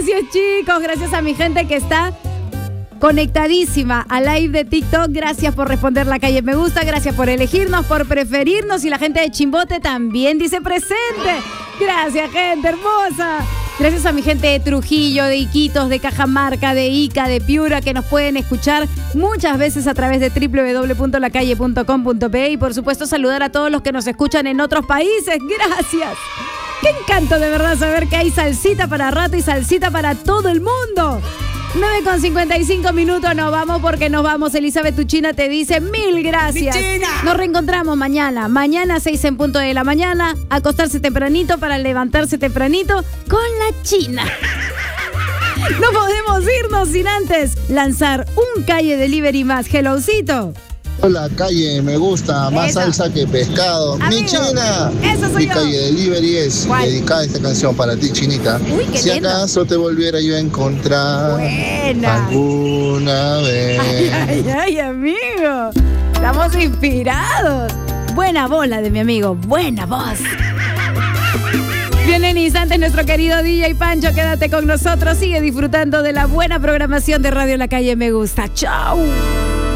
Gracias, chicos. Gracias a mi gente que está conectadísima al live de TikTok. Gracias por responder La Calle Me Gusta. Gracias por elegirnos, por preferirnos. Y la gente de Chimbote también dice presente. Gracias, gente hermosa. Gracias a mi gente de Trujillo, de Iquitos, de Cajamarca, de Ica, de Piura, que nos pueden escuchar muchas veces a través de www.lacalle.com.pe. Y por supuesto saludar a todos los que nos escuchan en otros países. Gracias. Qué encanto de verdad saber que hay salsita para rato y salsita para todo el mundo. 9:55 nos vamos porque nos vamos. Elizabeth Tuchina te dice mil gracias. Nos reencontramos mañana. Mañana 6 en punto de la mañana. Acostarse tempranito para levantarse tempranito con la China. No podemos irnos sin antes lanzar un Calle Delivery más. Hellocito. Hola, Calle Me Gusta, más Eso. salsa que pescado. Amigo, Mi China. eso soy Mi yo. Calle Delivery es ¿Cuál? dedicada esta canción para ti, Chinita. Uy, qué Si lindo. acaso te volviera yo a encontrar Buena. alguna vez. Ay, amigo. Estamos inspirados. Buena bola de mi amigo. Buena voz. Viene en instantes nuestro querido DJ Pancho. Quédate con nosotros. Sigue disfrutando de la buena programación de Radio La Calle Me Gusta. ¡Chao!